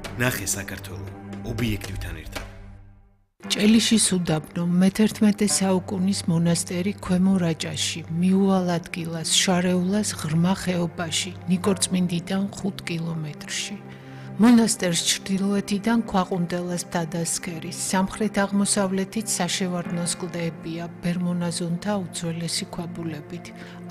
ნახე საქართველოს ობიექტივთან ერთად. ჭელიშის უდაბნო მე-11 საუკუნის მონასტერი ქვემო რაჭაში, მიუვალ ადგილას, შარეულას ღრმა ხეობაში, ნიკორწმინდიდან 5 კილომეტრში. მონასტერს ჩრდილოეთიდან ქვაყუნდელას მთადასქერის, სამხრეთ-აღმოსავლეთით საშევარდნოს კლდეებია ბერმონაზონთა უძველესი ქვაბულებით.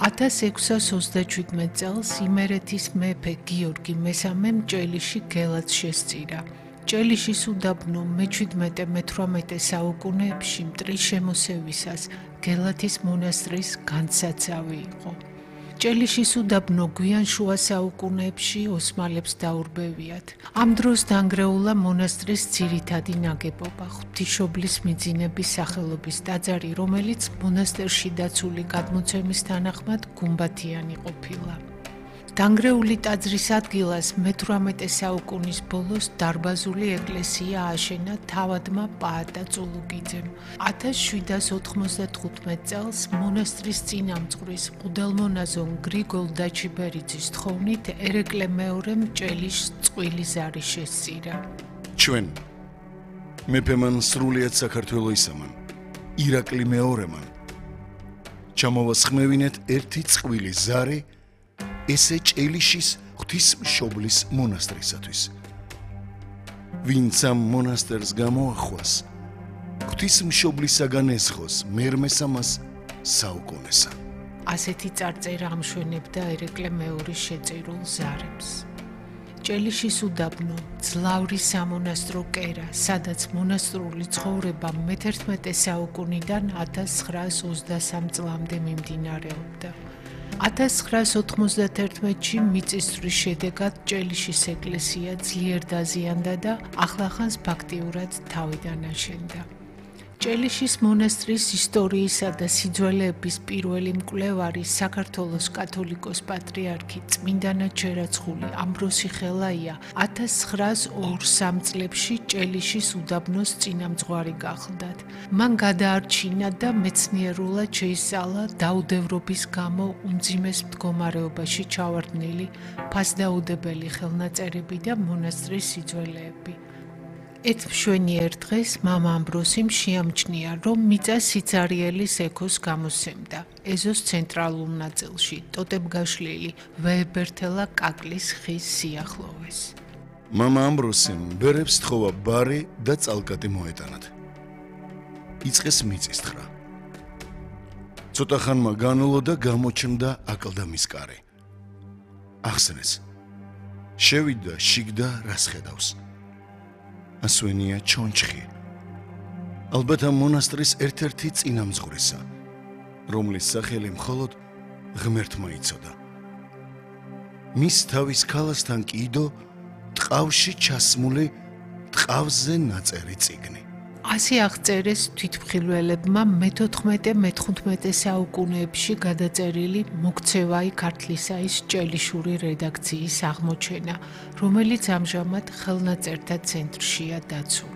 1637 წელს იმერეთის მეფე გიორგი მესამემ ჭელიში გელაც შესწირა. ჭელიშის უდაბნო მე-17-18 საუკუნეებში მტრის შემოსევისას გელათის მონასტრის განსაცავი იყო. ჭელიშის უდაბნო გვიან შუა საუკუნეებში ოსმალებს დაურბევიათ. ამ დროს დანგრეულა მონასტრის ძირითადი ნაგებობა, ღვთისმშობლის მიძინების სახელობის ტაძარი, რომელიც მონასტერში დაცული გადმოცემის თანახმად გუმბათიანი ყოფილა. დანგრეული ტაძრის ადგილას მე-18 საუკუნის ბოლოს დარბაზული ეკლესია ააშენა თავადმა პაატა წულუგიძემ. 1795 წელს მონასტრის წინამძღვრის ყუდელმონაზონ გრიგოლ დაჩიბერიძის თხოვნით ერეკლე მეორემ ჭელიშს წყვილი ზარი შესწირა. ჩვენ მეფემან სრულიად საქართველო ისამან, ირაკლი მეორემან ჩამოვასხმევინეთ ერთი წყვილი ზარი ესე ჭელიშის ღვთისმშობლის მონასტრისათვის. ვინც ამ მონასტერს გამოახვას, ღვთისმშობლისაგან ესხოს მერმესამას საუკუნესა. ასეთი წარწერა ამშვენებდა ერეკლე მეორის შეწირულ ზარებს. ჭელიშის უდაბნო ძლავრი სამონასტრო კერა, სადაც მონასტრული ცხოვრება მე-11 საუკუნიდან 1923 წლამდე მიმდინარეობდა. 1991-ში მიწისძვრის შედეგად ჭელიშის ეკლესია ძლიერ დაზიანდა და ახლახანს ფაქტიურად თავიდან აშენდა. ჭელიშის მონასტრის ისტორიისა და სიძველეების პირველი მკვლევარი საქართველოს კათოლიკოს პატრიარქი წმინდანად შერაცხული ამბროსი ხელაია 1902-3 წლებში ჭელიშის უდაბნოს წინამძღვარი გახლდათ. მან გადაარჩინა და მეცნიერულად შეისწავლა დაუდევრობის გამო უმძიმეს მდგომარეობაში ჩავარდნილი ფასდაუდებელი ხელნაწერები და მონასტრის სიძველეები. ეთმშვენიერ დღეს მამა ამბროსიმ შეამჩნია, რომ მიწა სიცარიელის ექოს გამოსცემდა ეზოს ცენტრალურ ნაწილში, ტოტებგაშლილი ვეებერთელა კაკლის ხის სიახლოვეს. მამა ამბროსიმ ბერებს თხოვა ბარი და წალკატი მოეტანათ. იწყეს მიწისძვრა. ცოტა ხანმა განულო და გამოჩნდა აკლდამის კარი. ახსნეს. შევიდა შიგდა რას ხედავს. ასვენია ჩონჩხი. ალბათ ამ მონასტრის ერთ-ერთი წინამძღვრისა, რომლის სახელი მხოლოდ ღმერთმა იცოდა. მის თავის ქალასთან კიდო ტყავში ჩასმული ტყავზე ნაწერი წიგნი. ასე აღწერეს თვითმხილველებმა მე-14-მე-15 საუკუნეებში გადაწერილი მოქცევაი ქართლისაის ჭელიშური რედაქციის აღმოჩენა, რომელიც ამჟამად ხელნაწერთა ცენტრშია დაცული.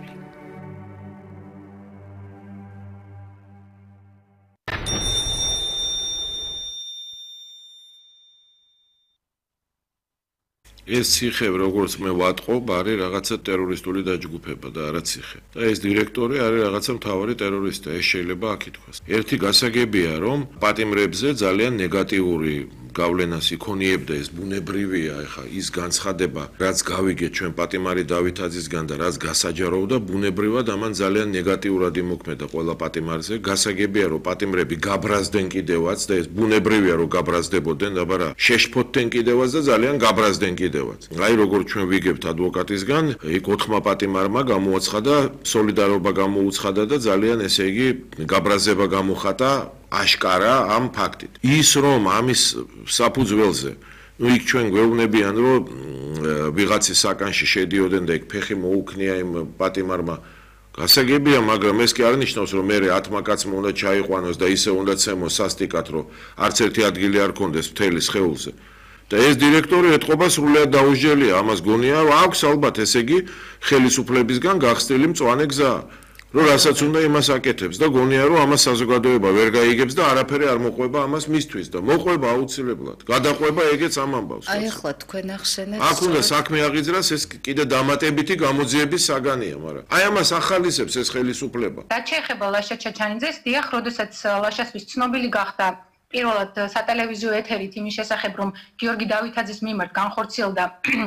ეს ციხე, როგორც მე ვატყობ, არის რაღაცა ტერორისტული დაჯგუფება და არა ციხე. და ეს დირექტორი არის რაღაცა მთავარი ტერორისტი, ეს შეიძლება აქ ითქვას. ერთი გასაგებია, რომ პატიმრებზე ძალიან ნეგატიური გავლენას იქონიებდა ეს ბუნებრივია, ეხა ის განცხადება, რაც გავიგეთ ჩვენ პატიმარი დავითაძისგან და რაც გასაჯაროვდა, ბუნებრივად ამან ძალიან ნეგატიურად იმოქმედა ყველა პატიმარზე. გასაგებია, რომ პატიმრები გაბრაზდნენ კიდევაც და ეს ბუნებრივია, რომ გაბრაზდებოდნენ, აბარა შეშფოთდნენ კიდევაც და ძალიან გაბრაზდნენ კიდევაც. აი როგორც ჩვენ ვიგებთ ადვოკატისგან, იქ 4 პატიმარმა გამოაცხადა, სოლიდარობა გამოუცხადა და ძალიან ესე იგი გაბრაზება გამოხატა აშკარა ამ ფაქტით. ის რომ ამის საფუძველზე, იქ ჩვენ გვეუბნებიან, რომ ვიღაცის საკანში შედიოდნენ და იქ ფეხი მოუქნია იმ პატიმარმა. გასაგებია, მაგრამ ეს კი არ ნიშნავს, რომ მე 10 კაცმა უნდა ჩაიყვანოს და ისე უნდა ცემოს სასტიკად, რომ არც ერთი ადგილი არ კონდეს მთელი სხეულზე. და ეს დირექტორი ეთყობა სრულიად დაუსჯელია, ამას გონია, რომ აქვს ალბათ ესე იგი ხელისუფლებისგან გახსნილი მწვანე გზა. რომ რასაც უნდა იმას აკეთებს და გონია რომ ამას საზოგადოება ვერ გაიგებს და არაფერი არ მოყვება ამას მისთვის და მოყვება აუცილებლად. გადაყვება ეგეც ამ ამბავს. აი ახლა თქვენ ახსენეთ აქ უნდა საქმე აღიძრას, ეს კიდე დამატებითი გამოძიების საგანია, მაგრამ აი ამას ახალისებს ეს ხელისუფლება. რაც შეეხება ლაშა ჩაჩანიძეს, დიახ, როდესაც ლაშასთვის ცნობილი გახდა პირველად სატელევიზიო ეთერით იმის შესახებ, რომ გიორგი დავითაძის მიმართ განხორციელდა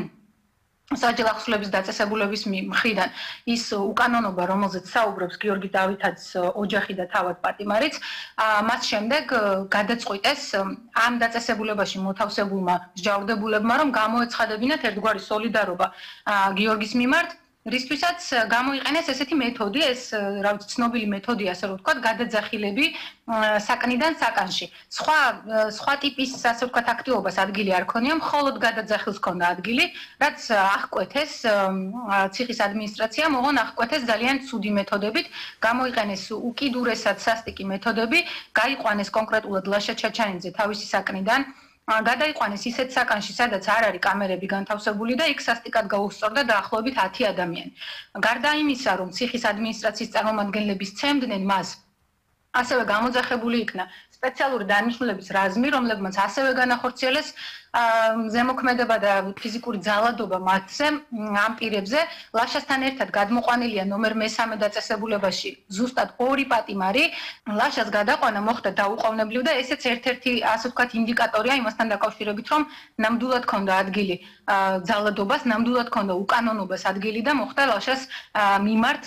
საჯარო ახსნების დაწესებულების მხრიდან ის უკანონობა, რომელზეც საუბრობს გიორგი დავითაძის ოჯახი და თავად პატიმარიც, მას შემდეგ გადაწყვიტეს ამ დაწესებულებაში მოთავსებულმა მსჯავრდებულებმა, რომ გამოეცხადებინათ ერთგვარი სოლიდარობა გიორგის მიმართ, რისთვისაც გამოიყენეს ესეთი მეთოდი, ეს რა ვიცი, ცნობილი მეთოდია, ასე რომ ვთქვათ, გადაძახილები საკნიდან საკანში. სხვა ტიპის, ასე ვთქვათ, აქტივობას ადგილი არ ქონია, მხოლოდ გადაძახილს ქონდა ადგილი, რაც აღკვეთეს ციხის ადმინისტრაციამ, ოღონ აღკვეთეს ძალიან ცუდი მეთოდებით, გამოიყენეს უკიდურესად სასტიკი მეთოდები, გაიყვანეს კონკრეტულად ლაშა ჩაჩანიძე თავისი საკნიდან, გადაიყვანეს ისეთ საკანში, სადაც არ არის კამერები განთავსებული და იქ სასტიკად გაუსწორდა დაახლოებით 10 ადამიანი. გარდა იმისა, რომ ციხის ადმინისტრაციის წარმომადგენლები სცემდნენ მას, ასევე გამოძახებული იქნა სპეციალური დანიშნულების რაზმი, რომლებმაც ასევე განახორციელეს ზემოქმედება და ფიზიკური ძალადობა მათზე ამ პირებზე. ლაშასთან ერთად გადმოყვანილია ნომერ 3 დაწესებულებაში ზუსტად 2 პატიმარი. ლაშას გადაყვანა მოხდა დაუყოვნებლივ და ესეც ერთ-ერთი, ასე ვთქვათ, ინდიკატორია იმასთან დაკავშირებით, რომ ნამდვილად ქონდა ადგილი ძალადობას, ნამდვილად ქონდა უკანონობას ადგილი და მოხდა ლაშას მიმართ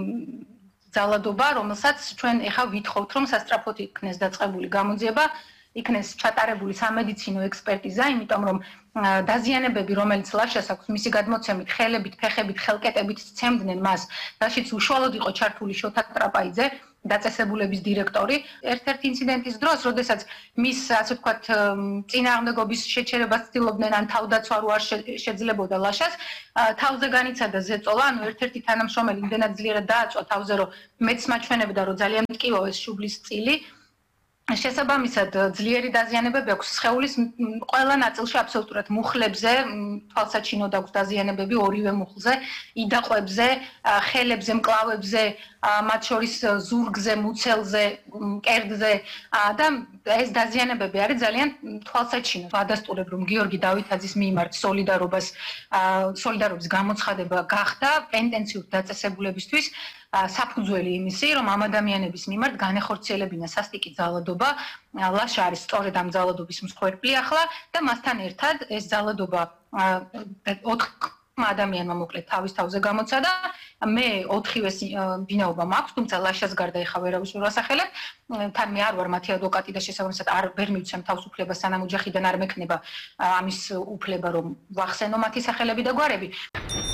ძალადობა, რომელსაც ჩვენ ეხლა ვითხოვთ, რომ სასტრაფოდ იქნეს დაწყებული გამოძიება, იქნეს ჩატარებული სამედიცინო ექსპერტიზა, იმიტომ რომ დაზიანებები, რომელიც ლაშას აქვს, მისი გადმოცემით, ხელებით, ფეხებით, ხელკეტებით სცემდნენ მას, რაშიც უშუალოდ იყო ჩართული შოთა ტრაპაიძე, დაწესებულების დირექტორი. ერთ-ერთი ინციდენტის დროს, როდესაც მის, ასე ვთქვათ, წინააღმდეგობის შეჩერებას ცდილობდნენ, ან თავდაცვა რო არ შეძლებოდა ლაშას, თავზე განიცადა ზეწოლა, ანუ ერთ-ერთი თანამშრომელი იმდენად ძლიერად დააწვა თავზე, რომ მეც მაჩვენებდა, რომ ძალიან მტკივავეს შუბლის წილი. შესაბამისად, ძლიერი დაზიანებები აქვს სხეულის ყველა ნაწილში, აბსოლუტურად მუხლებზე, თვალსაჩინოდ აქვს დაზიანებები ორივე მუხლზე, იდაყვებზე, ხელებზე, მკლავებზე, მათ შორის ზურგზე, მუცელზე, კერძზე და ეს დაზიანებები არის ძალიან თვალსაჩინო. ვადასტურებ, რომ გიორგი დავითაძის მიმართ სოლიდარობის გამოცხადება გახდა პენტენციურ დაწესებულებისთვის საფუძველი იმისი, რომ ამ ადამიანების მიმართ განეხორციელებინა სასტიკი ძალადობა, ლაშა არის სწორედ ამ ძალადობის მსხვერპლი ახლა და მასთან ერთად ეს ძალადობა 4 ადამიანმა მოკლედ თავის თავზე გამოცადა, მე 4-ვეს ბინაობა მაქვს, თუმცა ლაშას გარდა ეხა ვერავის ვერ ვასახელებ, თან მე არ ვარ მათი ადვოკატი და შესაბამისად ვერ მივცემ თავს უფლებას, სანამ ოჯახიდან არ მექნება ამის უფლება, რომ ვახსენო მათი სახელები და გვარები.